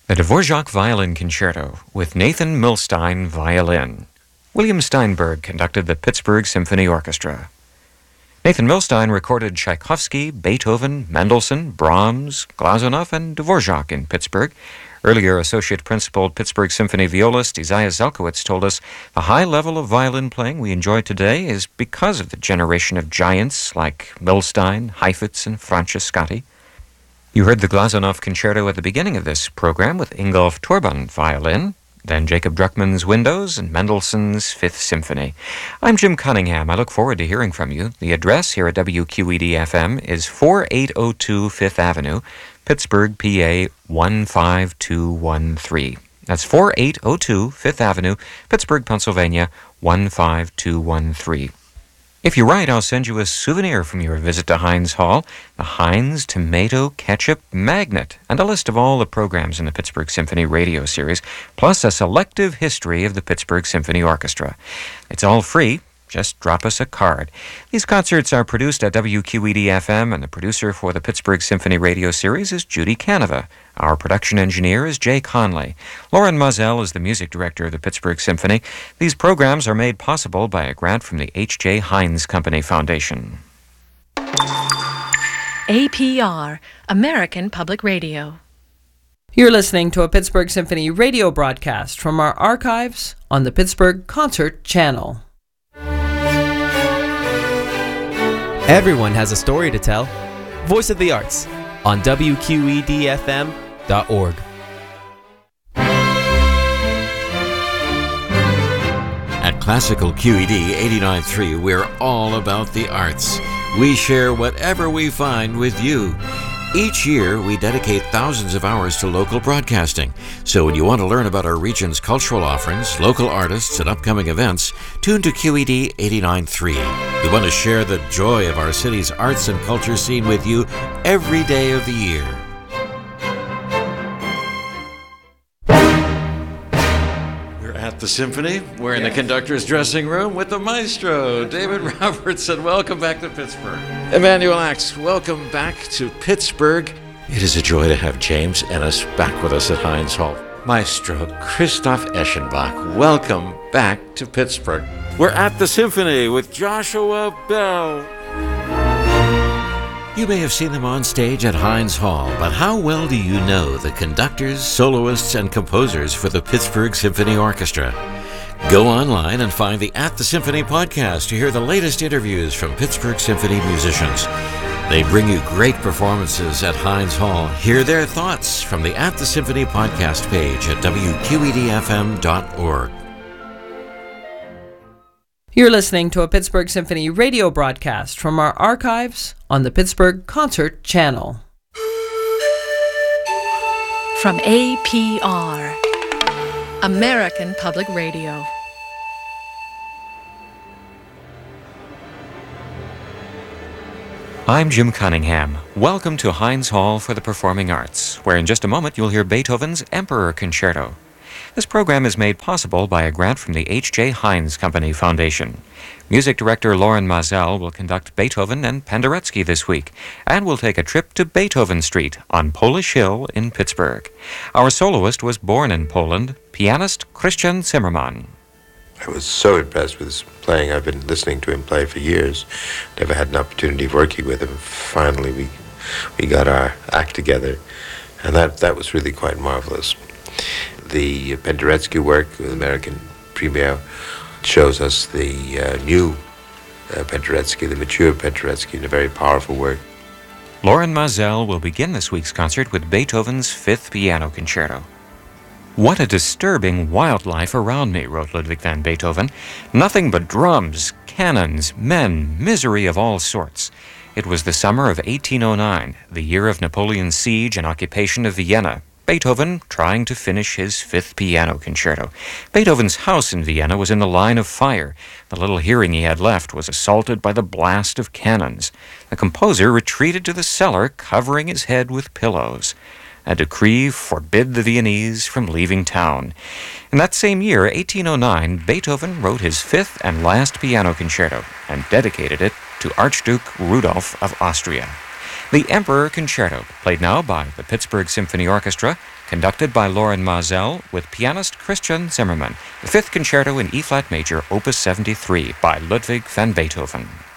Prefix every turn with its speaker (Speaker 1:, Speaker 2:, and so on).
Speaker 1: The Dvorak Violin Concerto with Nathan Milstein violin. William Steinberg conducted the Pittsburgh Symphony Orchestra. Nathan Milstein recorded Tchaikovsky, Beethoven, Mendelssohn, Brahms, Glazunov, and Dvorak in Pittsburgh. Earlier Associate Principal Pittsburgh Symphony violist Isaiah Zelkowitz told us the high level of violin playing we enjoy today is because of the generation of giants like Milstein, Heifetz, and Francescatti. You heard the Glazunov Concerto at the beginning of this program with Ingolf Torban violin, then Jacob Druckmann's Windows and Mendelssohn's Fifth Symphony. I'm Jim Cunningham. I look forward to hearing from you. The address here at WQED-FM is 4802 Fifth Avenue, Pittsburgh, PA 15213. That's 4802 Fifth Avenue, Pittsburgh, Pennsylvania 15213. If you write, I'll send you a souvenir from your visit to Heinz Hall, the Heinz Tomato Ketchup Magnet, and a list of all the programs in the Pittsburgh Symphony radio series, plus a selective history of the Pittsburgh Symphony Orchestra. It's all free. Just drop us a card. These concerts are produced at WQED-FM, and the producer for the Pittsburgh Symphony radio series is Judy Canova. Our production engineer is Jay Conley. Lauren Mozell is the music director of the Pittsburgh Symphony. These programs are made possible by a grant from the H.J. Heinz Company Foundation.
Speaker 2: APR, American Public Radio.
Speaker 3: You're listening to a Pittsburgh Symphony radio broadcast from our archives on the Pittsburgh Concert Channel.
Speaker 4: Everyone has a story to tell. Voice of the Arts on WQEDFM.org.
Speaker 5: At Classical QED 89.3, we're all about the arts. We share whatever we find with you. Each year, we dedicate thousands of hours to local broadcasting. So when you want to learn about our region's cultural offerings, local artists, and upcoming events, tune to QED 89.3. We want to share the joy of our city's arts and culture scene with you every day of the year. We're at the Symphony. We're in the conductor's dressing room with the maestro, David Robertson. Welcome back to Pittsburgh. Emmanuel Axe, welcome back to Pittsburgh. It is a joy to have James Ennis back with us at Heinz Hall. Maestro Christoph Eschenbach, welcome back to Pittsburgh. We're at the Symphony with Joshua Bell. You may have seen them on stage at Heinz Hall, but how well do you know the conductors, soloists, and composers for the Pittsburgh Symphony Orchestra? Go online and find the At the Symphony podcast to hear the latest interviews from Pittsburgh Symphony musicians. They bring you great performances at Heinz Hall. Hear their thoughts from the At the Symphony podcast page at WQEDFM.org.
Speaker 3: You're listening to a Pittsburgh Symphony radio broadcast from our archives on the Pittsburgh Concert Channel.
Speaker 2: From APR, American Public Radio.
Speaker 1: I'm Jim Cunningham. Welcome to Heinz Hall for the Performing Arts, where in just a moment you'll hear Beethoven's Emperor Concerto. This program is made possible by a grant from the H.J. Heinz Company Foundation. Music director Lauren Mozell will conduct Beethoven and Penderecki this week, and will take a trip to Beethoven Street on Polish Hill in Pittsburgh. Our soloist was born in Poland, pianist Christian Zimmermann.
Speaker 6: I was so impressed with his playing. I've been listening to him play for years. Never had an opportunity of working with him. Finally, we got our act together, and that was really quite marvelous. The Penderecki work, the American premiere, shows us the new Penderecki, the mature Penderecki, in a very powerful work.
Speaker 1: Lauren Mozell will begin this week's concert with Beethoven's Fifth Piano Concerto. "What a disturbing wildlife around me," wrote Ludwig van Beethoven. "Nothing but drums, cannons, men, misery of all sorts." It was the summer of 1809, the year of Napoleon's siege and occupation of Vienna. Beethoven trying to finish his Fifth Piano Concerto. Beethoven's house in Vienna was in the line of fire. The little hearing he had left was assaulted by the blast of cannons. The composer retreated to the cellar, covering his head with pillows. A decree forbid the Viennese from leaving town. In that same year, 1809, Beethoven wrote his fifth and last piano concerto and dedicated it to Archduke Rudolph of Austria. The Emperor Concerto, played now by the Pittsburgh Symphony Orchestra, conducted by Loren Mazel with pianist Christian Zimmermann, the Fifth Concerto in E-flat major, Opus 73 by Ludwig van Beethoven.